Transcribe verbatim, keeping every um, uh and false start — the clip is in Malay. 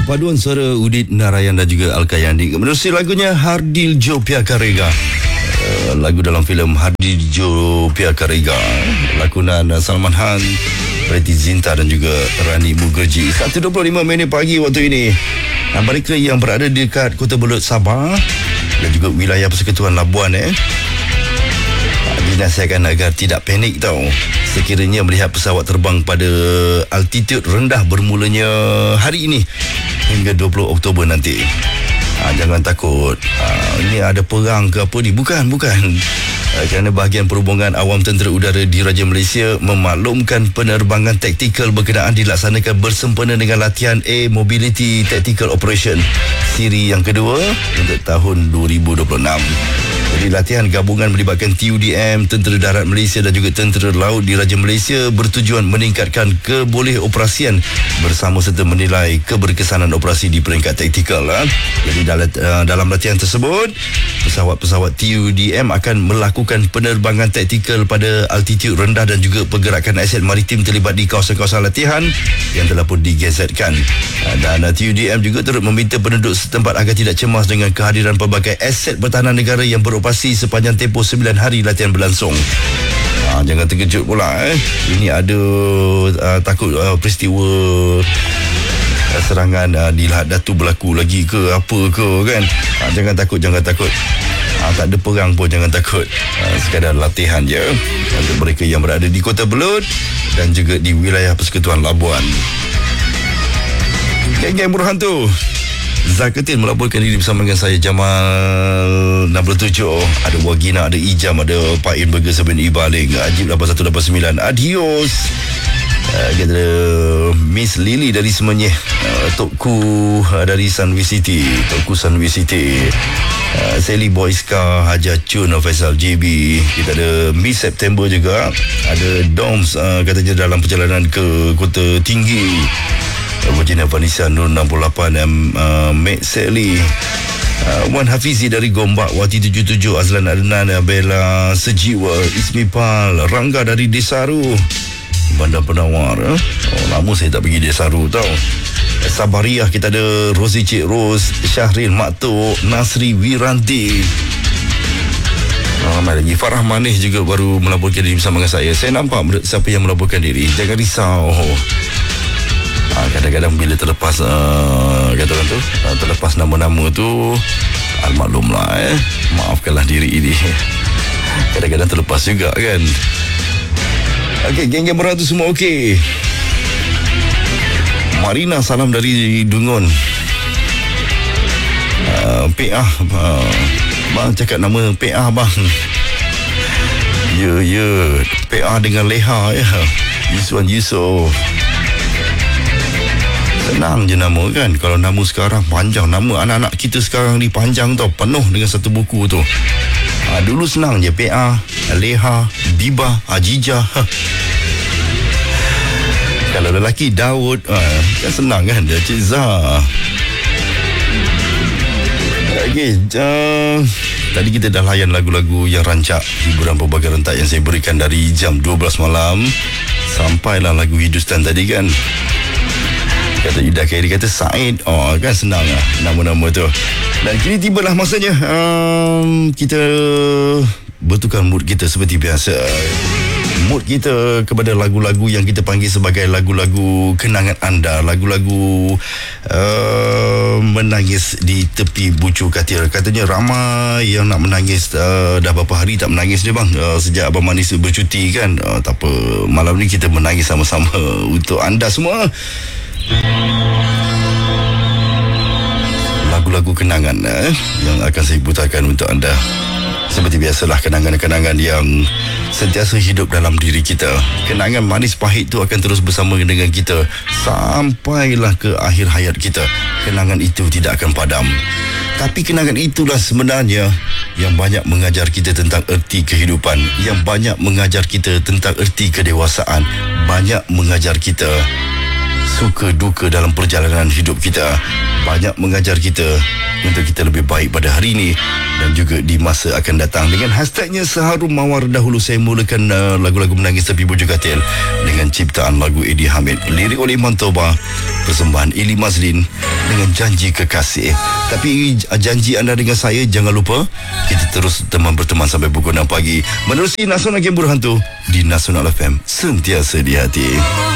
Paduan suara Udit Narayan dan juga Alkayani menerusi lagunya Hardiljo Piakarega. Uh, lagu dalam filem Hardiljo Piakarega, lakonan Salman Khan, Preity Zinta dan juga Rani Mukherjee. satu dua puluh lima minit pagi waktu ini. Nah, mereka yang berada di dekat Kota Belud, Sabah dan juga wilayah Persekutuan Labuan eh dinasihatkan agar tidak panik tau sekiranya melihat pesawat terbang pada altitude rendah bermulanya hari ini hingga dua puluh Oktober nanti. Ha, jangan takut. Ha, ini ada perang ke apa ni? Bukan, bukan. Ha, kerana bahagian perhubungan awam tentera udara di Raja Malaysia memaklumkan penerbangan taktikal berkenaan dilaksanakan bersempena dengan latihan Air Mobility Tactical Operation siri yang kedua untuk tahun dua ribu dua puluh enam. Jadi latihan gabungan melibatkan T U D M, Tentera Darat Malaysia dan juga Tentera Laut di Raja Malaysia bertujuan meningkatkan kebolehoperasian bersama serta menilai keberkesanan operasi di peringkat taktikal. Ha? Jadi dalam, uh, dalam latihan tersebut, pesawat-pesawat T U D M akan melakukan penerbangan taktikal pada altitude rendah dan juga pergerakan aset maritim terlibat di kawasan-kawasan latihan yang telah pun digezetkan. Uh, dan uh, T U D M juga turut meminta penduduk setempat agar tidak cemas dengan kehadiran pelbagai aset pertahanan negara yang beroperasi sepanjang tempoh sembilan hari latihan berlangsung. Ha, jangan terkejut pula eh. Ini ada uh, takut uh, peristiwa uh, serangan uh, di Lahad Datu berlaku lagi ke apa ke kan. Ha, jangan takut, jangan takut. Ha, tak ada perang pun jangan takut. Ha, sekadar latihan je untuk mereka yang berada di Kota Belud dan juga di wilayah Persekutuan Labuan. Geng-geng berhantu, Zakatin melaporkan diri bersama dengan saya, Jamal enam puluh tujuh. Ada Wagina, ada Ijam, ada Pak In Burger Seben Ibaling, Ajib lapan satu lapan sembilan, Adios. Uh, kita ada Miss Lily dari Semenyih, uh, Tokku uh, dari Sunway City, Tokku Sunway City, uh, Sally Boyska, Haja Chun, Faisal J B. Kita ada Miss September juga. Ada Doms, uh, katanya dalam perjalanan ke Kota Tinggi. Virginia Vanessa Nur enam puluh lapan, uh, Mek Sally, uh, Wan Hafizi dari Gombak, Wati tujuh tujuh, Azlan Adnan, Bella Sejiwa, Ismi Pal, Rangga dari Desaru, Bandar Penawar. eh? Oh, lama saya tak pergi Desaru tau. Sabariah kita ada Rosie Cik Ros, Syahril Maktuk, Nasri Wiranti. Ramai lagi. Farah Manis juga baru melaporkan diri bersama dengan saya. Saya nampak siapa yang melaporkan diri. Jangan risau. Ha, kadang-kadang bila terlepas uh, kata orang tu uh, terlepas nama-nama tu, almaklumlah eh maafkanlah diri ini. Kadang-kadang terlepas juga kan. Okey, geng-geng beratu semua okey. Marina salam dari Dungun. uh, P A uh, bang cakap nama P A bang. Ya ya P A dengan Leha ya. Yuswan Yusof. Senang je nama kan. Kalau nama sekarang panjang, nama anak-anak kita sekarang ni panjang tau, penuh dengan satu buku tu. Ha, dulu senang je, P A, Leha, Biba, Ajija. Ha. Kalau lelaki Daud, ha, kan senang kan, dia Cik Zah. Okey, uh, tadi kita dah layan lagu-lagu yang rancak, hiburan pelbagai rentak yang saya berikan dari jam dua belas malam sampailah lagu Hindustan tadi kan. Kata Ida Khairi, kata Said. Oh kan senang lah nama-nama tu. Dan kini tibalah masanya um, kita bertukar mood kita seperti biasa. Mood kita kepada lagu-lagu yang kita panggil sebagai lagu-lagu kenangan anda, lagu-lagu uh, menangis di tepi bucu katil. Katanya ramai yang nak menangis, uh, dah berapa hari tak menangis je bang, uh, sejak Abang Manis bercuti kan. uh, Tak apa, malam ni kita menangis sama-sama untuk anda semua. Lagu-lagu kenangan eh, yang akan saya putarkan untuk anda. Seperti biasalah, kenangan-kenangan yang sentiasa hidup dalam diri kita. Kenangan manis pahit itu akan terus bersama dengan kita sampailah ke akhir hayat kita. Kenangan itu tidak akan padam. Tapi kenangan itulah sebenarnya yang banyak mengajar kita tentang erti kehidupan, yang banyak mengajar kita tentang erti kedewasaan, banyak mengajar kita suka duka dalam perjalanan hidup kita, banyak mengajar kita untuk kita lebih baik pada hari ini dan juga di masa akan datang. Dengan hashtagnya Seharum Mawar, dahulu saya mulakan uh, lagu-lagu menangis tepi bujuk katil dengan ciptaan lagu Eddie Hamid, lirik oleh Iman Toba, persembahan Ili Mazlin dengan janji kekasih. Tapi janji anda dengan saya, jangan lupa kita terus teman berteman sampai pukul enam pagi menerusi Nasional Game Burhantu di Nasional F M, sentiasa di hati.